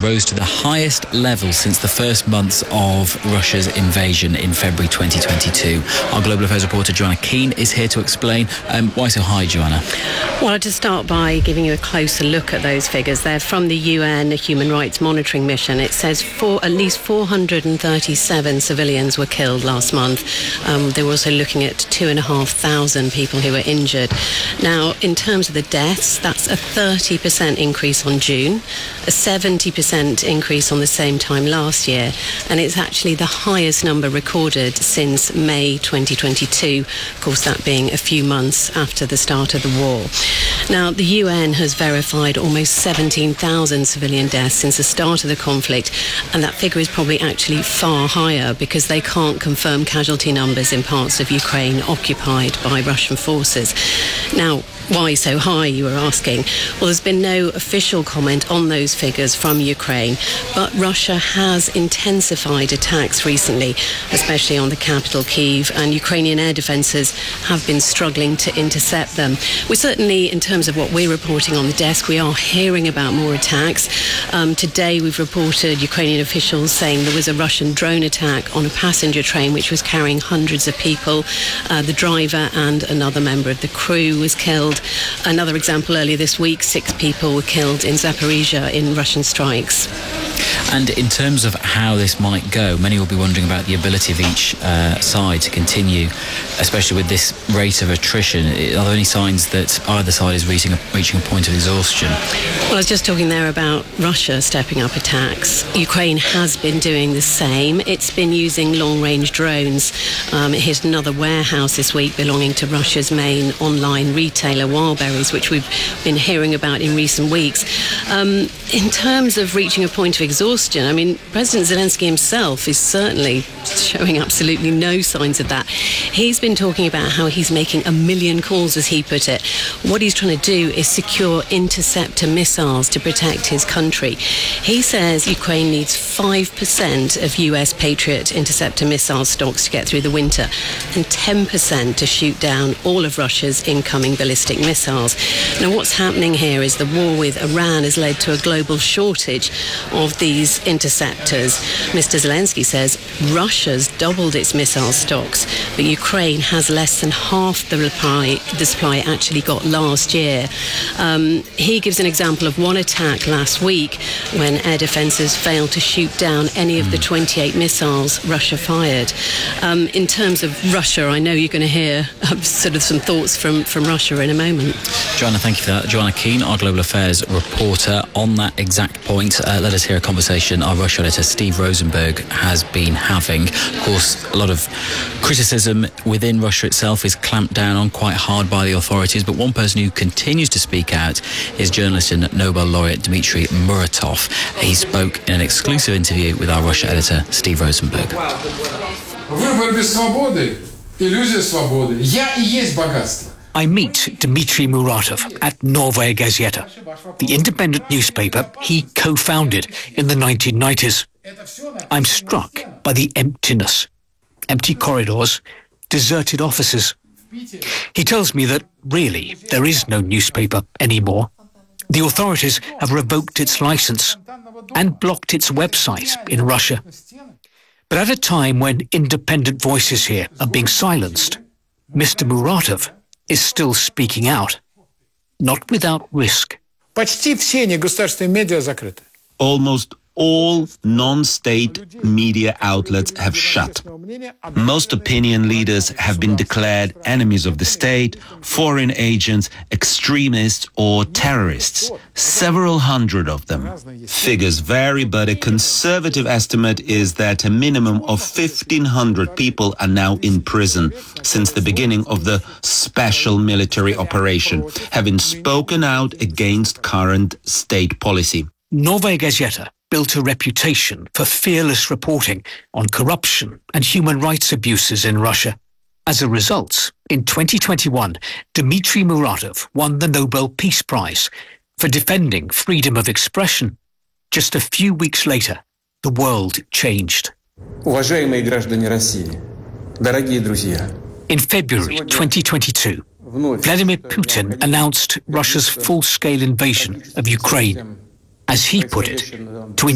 rose to the highest level since the first months of Russia's invasion in February 2022. Our Global Affairs reporter Joanna Keane is here to explain why so high, Joanna. Well, I'll just start by giving you a closer look at those figures. They're from the UN Human Rights Monitoring Mission. It says at least 437 civilians were killed last month. They were also looking at 2,500 people who were injured. Now, in terms of the deaths, that's a 30% increase on June, a 70% increase on the same time last year, and it's actually the highest number recorded since May 2022, of course that being a few months after the start of the war. Now, the UN has verified almost 17,000 civilian deaths since the start of the conflict, and that figure is probably actually far higher because they can't confirm casualty numbers in parts of Ukraine occupied by Russian forces. Now, why so high, you were asking? Well, there's been no official comment on those figures from Ukraine, but Russia has intensified attacks recently, especially on the capital, Kyiv, and Ukrainian air defences have been struggling to intercept them. We're certainly, in terms of what we're reporting on the desk, we are hearing about more attacks. Today we've reported Ukrainian officials saying there was a Russian drone attack on a passenger train which was carrying hundreds of people. The driver and another member of the crew was killed. Another example, earlier this week, 6 people were killed in Zaporizhia in Russian strikes. And in terms of how this might go, many will be wondering about the ability of each side to continue, especially with this rate of attrition. Are there any signs that either side is reaching a point of exhaustion? Well, I was just talking there about Russia stepping up attacks. Ukraine has been doing the same. It's been using long-range drones. It hit another warehouse this week belonging to Russia's main online retailer, Wildberries, which we've been hearing about in recent weeks. In terms of reaching a point of exhaustion, I mean, President Zelensky himself is certainly showing absolutely no signs of that. He's been talking about how he's making 1 million calls, as he put it. What he's trying to do is secure interceptor missiles to protect his country. He says Ukraine needs 5% of US Patriot interceptor missile stocks to get through the winter and 10% to shoot down all of Russia's incoming ballistic missiles. Now, what's happening here is the war with Iran has led to a global shortage of these interceptors. Mr. Zelensky says Russia's doubled its missile stocks, but Ukraine has less than half the supply it actually got last year. He gives an example of one attack last week when air defences failed to shoot down any of the 28 missiles Russia fired. In terms of Russia, I know you're going to hear sort of some thoughts from Russia in a moment. Joanna, thank you for that. Joanna Keane, our Global Affairs reporter. On that exact point, let us hear a conversation our Russia editor Steve Rosenberg has been having. Of course, a lot of criticism within Russia itself is clamped down on quite hard by the authorities, but one person who continues to speak out is journalist and Nobel laureate Dmitry Muratov. He spoke in an exclusive interview with our Russia editor Steve Rosenberg. Выбор без свободы, иллюзия свободы. Я и есть богатство. I meet Dmitry Muratov at Novaya Gazeta, the independent newspaper he co-founded in the 1990s. I'm struck by the emptiness, empty corridors, deserted offices. He tells me that really there is no newspaper anymore. The authorities have revoked its license and blocked its website in Russia. But at a time when independent voices here are being silenced, Mr. Muratov is still speaking out, not without risk. Почти все негосударственные медиа закрыты. Almost all non-state media outlets have shut. Most opinion leaders have been declared enemies of the state, foreign agents, extremists or terrorists. Several hundred of them. Figures vary, but a conservative estimate is that a minimum of 1,500 people are now in prison since the beginning of the special military operation, having spoken out against current state policy. Novaya Gazeta built a reputation for fearless reporting on corruption and human rights abuses in Russia. As a result, in 2021, Dmitry Muratov won the Nobel Peace Prize for defending freedom of expression. Just a few weeks later, the world changed. Уважаемые граждане России, дорогие друзья. In February 2022, Vladimir Putin announced Russia's full-scale invasion of Ukraine. As he put it, to